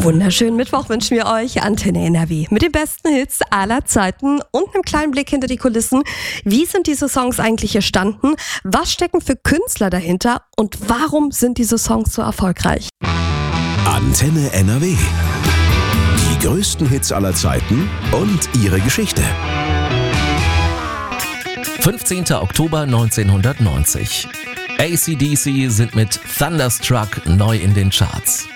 Wunderschönen Mittwoch wünschen wir euch. Antenne NRW mit den besten Hits aller Zeiten und einem kleinen Blick hinter die Kulissen. Wie sind diese Songs eigentlich entstanden? Was stecken für Künstler dahinter? Und warum sind diese Songs so erfolgreich? Antenne NRW. Die größten Hits aller Zeiten und ihre Geschichte. 15. Oktober 1990. AC/DC sind mit Thunderstruck neu in den Charts.